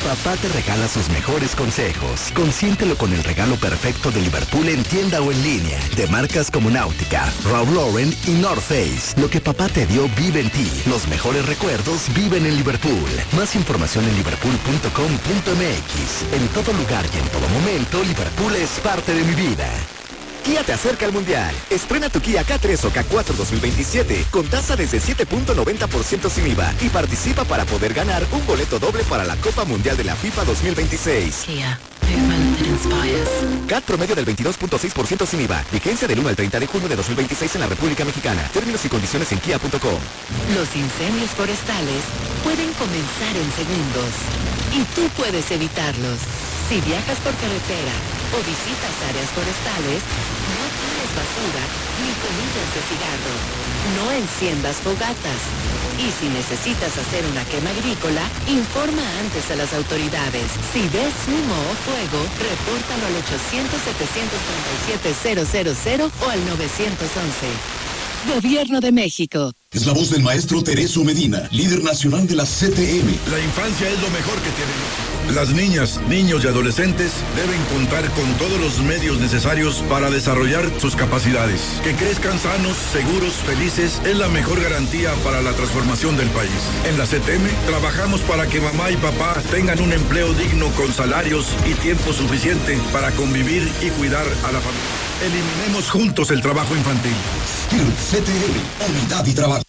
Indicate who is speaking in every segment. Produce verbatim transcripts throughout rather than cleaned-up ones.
Speaker 1: Papá te regala sus mejores consejos. Consiéntelo con el regalo perfecto de Liverpool en tienda o en línea. De marcas como Náutica, Ralph Lauren y North Face. Lo que papá te dio vive en ti. Los mejores recuerdos viven en Liverpool. Más información en liverpool punto com punto m x. En todo lugar y en todo momento, Liverpool es parte de mi vida. Kia te acerca al Mundial. Estrena tu Kia K tres o K cuatro dos mil veintisiete con tasa desde siete punto noventa por ciento sin I V A y participa para poder ganar un boleto doble para la Copa Mundial de la FIFA dos mil veintiséis.
Speaker 2: Kia, movement that inspires.
Speaker 1: C A T promedio del veintidós punto seis por ciento sin I V A. Vigencia del uno al treinta de junio de dos mil veintiséis en la República Mexicana. Términos y condiciones en kia punto com.
Speaker 2: Los incendios forestales pueden comenzar en segundos y tú puedes evitarlos. Si viajas por carretera o visitas áreas forestales, no tires basura ni colillas de cigarro. No enciendas fogatas. Y si necesitas hacer una quema agrícola, informa antes a las autoridades. Si ves humo o fuego, repórtalo al ochocientos, setecientos treinta y siete, cero cero cero o al nueve once. Gobierno de México.
Speaker 3: Es la voz del maestro Tereso Medina, líder nacional de la C T M.
Speaker 4: La infancia es lo mejor que tiene. Las niñas, niños y adolescentes deben contar con todos los medios necesarios para desarrollar sus capacidades. Que crezcan sanos, seguros, felices es la mejor garantía para la transformación del país. En la C T M trabajamos para que mamá y papá tengan un empleo digno con salarios y tiempo suficiente para convivir y cuidar a la familia. Eliminemos juntos el trabajo infantil.
Speaker 3: C T M, unidad y trabajo.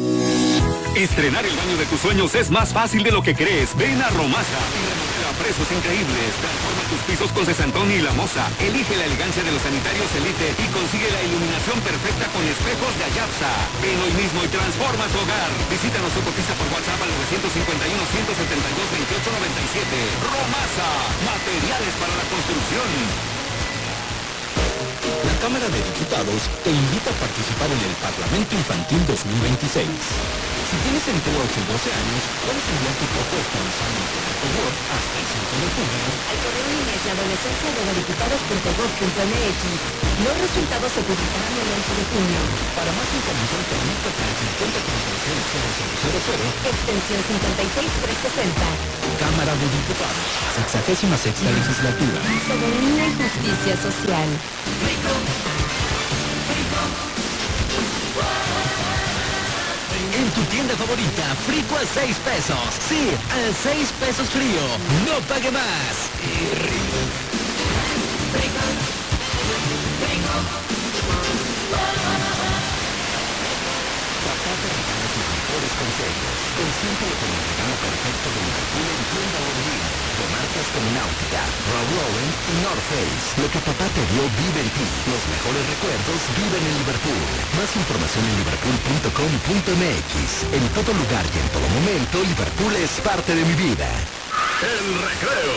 Speaker 5: Estrenar el baño de tus sueños es más fácil de lo que crees. Ven a Romasa y remodela a precios increíbles. Transforma tus pisos con Cesantón y La Moza. Elige la elegancia de los sanitarios Elite y consigue la iluminación perfecta con espejos de Ayapsa. Ven hoy mismo y transforma tu hogar. Visítanos o cotiza por WhatsApp al nueve cinco uno, uno siete dos, dos ocho nueve siete. Romasa, materiales para la construcción.
Speaker 6: La Cámara de Diputados te invita a participar en el Parlamento Infantil dos mil veintiséis. Si tienes entre ocho y doce años, puedes enviar tu propuesta en examen de Word hasta el cinco de junio
Speaker 7: al correo inés de adolescencia arroba diputados punto gob punto m x. Los resultados se publicarán el once de junio.
Speaker 6: Para más información, comunícate al cincuenta treinta y seis cero cero cero,
Speaker 7: extensión cincuenta y seis trescientos sesenta.
Speaker 6: Cámara de Diputados, sexagésima sexta legislatura.
Speaker 7: Soberanía y justicia social.
Speaker 2: Rico, Rico.
Speaker 8: En tu tienda favorita, Frico a seis pesos. Sí, a seis pesos frío. No pague más. Y rico.
Speaker 2: Rico, Rico.
Speaker 1: Papá te regala sus mejores consejos. Consiéntelo con el regalo perfecto de Liverpool en tienda o en línea. De marcas como Náutica, Ralph Lauren y North Face. Lo que papá te dio vive en ti. Los mejores recuerdos viven en Liverpool. Más información en liverpool punto com punto m x. En todo lugar y en todo momento, Liverpool es parte de mi vida.
Speaker 4: El recreo.